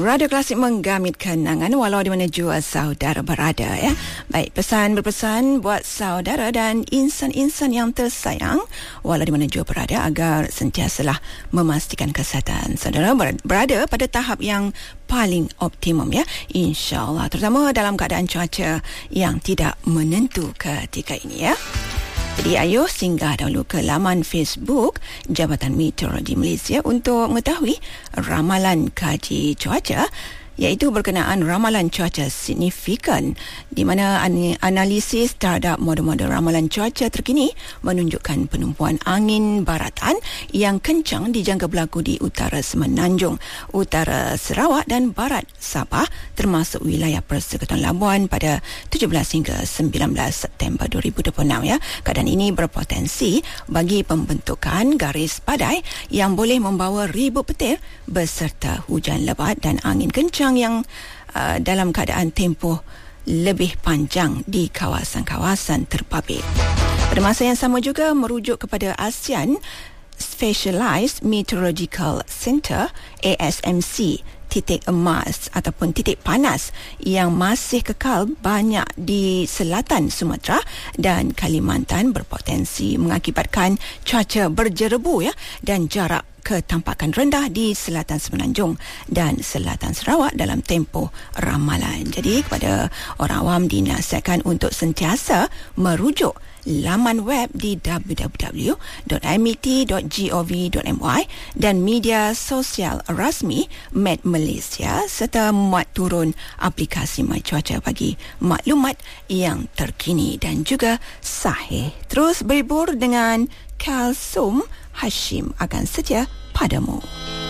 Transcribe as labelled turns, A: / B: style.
A: Radio Klasik menggamit kenangan walau di mana jua saudara berada ya. Baik, pesan berpesan buat saudara dan insan-insan yang tersayang walau di mana jua berada agar sentiasalah memastikan kesihatan saudara berada pada tahap yang paling optimum ya, insya-Allah, terutama dalam keadaan cuaca yang tidak menentu ketika ini ya. Jadi ayo singgah dahulu ke laman Facebook Jabatan Meteorologi Malaysia untuk mengetahui ramalan kaji cuaca, iaitu berkenaan ramalan cuaca signifikan, di mana analisis terhadap model-model ramalan cuaca terkini menunjukkan penumpuan angin baratan yang kencang dijangka berlaku di utara Semenanjung, utara Sarawak dan barat Sabah, termasuk wilayah Persekutuan Labuan pada 17 hingga 19 September 2026 ya. Keadaan ini berpotensi bagi pembentukan garis badai yang boleh membawa ribut petir beserta hujan lebat dan angin kencang yang dalam keadaan tempoh lebih panjang di kawasan-kawasan terpapir. Pada masa yang sama juga merujuk kepada ASEAN Specialized Meteorological Center ASMC, titik emas ataupun titik panas yang masih kekal banyak di selatan Sumatera dan Kalimantan berpotensi mengakibatkan cuaca berjerebu ya, dan jarak ketampakan rendah di selatan Semenanjung dan selatan Sarawak dalam tempoh ramalan. Jadi kepada orang awam dinasihatkan untuk sentiasa merujuk laman web di www.met.gov.my dan media sosial rasmi Met Malaysia, serta muat turun aplikasi My Cuaca bagi maklumat yang terkini dan juga sahih. Terus berhibur dengan Kalsum Hashim akan setia padamu.